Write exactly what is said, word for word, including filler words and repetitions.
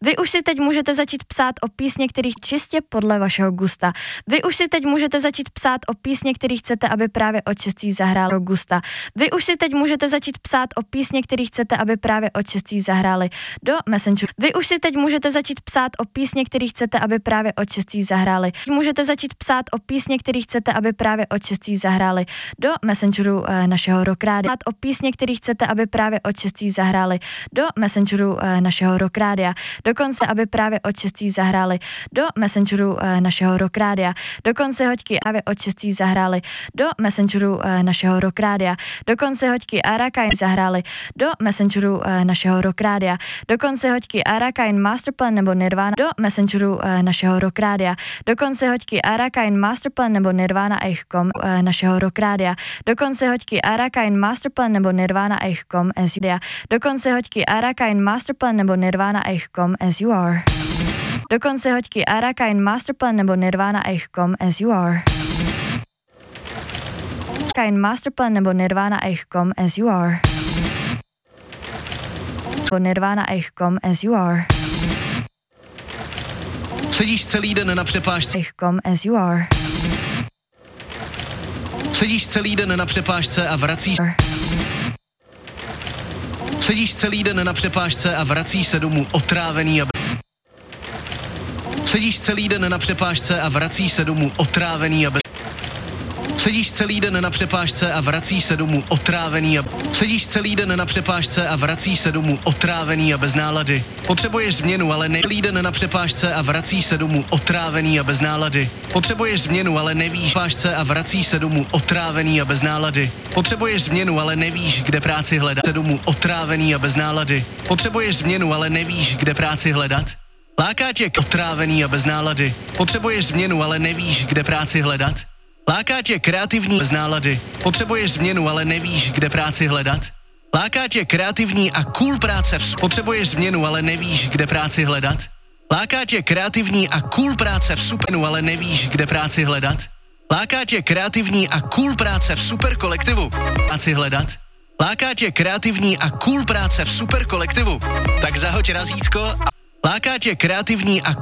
Vy už si teď můžete začít psát o písně, kterých čistě podle vašeho gusta. Vy už si teď můžete začít psát o písně, který chcete, aby právě od šestý zahráli gusta. Vy už si teď můžete začít psát o písně, který chcete, aby právě od šestý zahráli do Messengeru. Vy už si teď můžete začít psát o písně, který chcete, aby právě od šestý zahráli. Můžete začít psát o písně, který chcete, aby právě od šestý zahráli do Messengeru e, našeho Rock Rádia. O písně, který chcete, aby právě od šestý zahráli do Messengeru e, našeho Rock Rádia. Dokonce, aby právě od šestý zahráli do Messengeru e, našeho Rock Rádia. Dokonce hoďky, aby od šestý zahráli do Messengeru e, našeho Rock Rádia. Dokonce hoďky Arakain zahráli do Messengeru e, našeho Rock Rádia. Dokonce hoďky Arakain Masterplan nebo Nirvana do Messengeru e, našeho Rock Rádia. Dokonce hoďky Arakain Masterplan nebo Nirvana eichkom e, našeho Rock Rádia. Dokonce hoďky Arakain Masterplan nebo Nirvana eichkom as you are. Dokonce hoďky Arakain Masterplan nebo Nirvana eichkom as you are. Dokonce hoďky Arakain Masterplan nebo Nirvana eichkom as you are. Arakain Masterplan nebo Nirvana eichkom as you are. Nirvana eichkom as you are. Sedíš celý den na přepážce. Eichkom as you are. Sedíš celý den na přepážce a vracíš. Sedíš celý den na přepážce a vracíš se domů otrávený a Sedíš celý den na přepážce a vracíš se domů otrávený a bez... Sedíš celý den na přepážce a vracíš se domů otrávený a... Sedíš celý den na přepážce a vracíš se domů otrávený a bez nálady. Potřebuješ změnu, ale ne... Celý den na přepážce a vracíš se domů otrávený a bez nálady. Potřebuješ změnu, ale nevíš. Pážce a vracíš se domů otrávený a bez nálady. Potřebuješ změnu, ale nevíš, kde práci hledat. Se domů otrávený a bez nálady. Potřebuješ změnu, ale nevíš, kde práci hledat. Láká tě otrávený a bez nálady. Potřebuješ změnu, ale nevíš, kde práci hledat. Láká tě kreativní bez nálady. Potřebuješ změnu, ale nevíš, kde práci hledat. Láká tě kreativní a cool práce v... Potřebuješ změnu, ale nevíš, kde práci hledat. Láká tě kreativní a cool práce v supenu, ale nevíš, kde práci hledat. Láká tě kreativní a cool práce v super kolektivu. Práci hledat. Láká tě kreativní a cool práce v super kolektivu. Tak zahoď razítko a... Láká tě kreativní a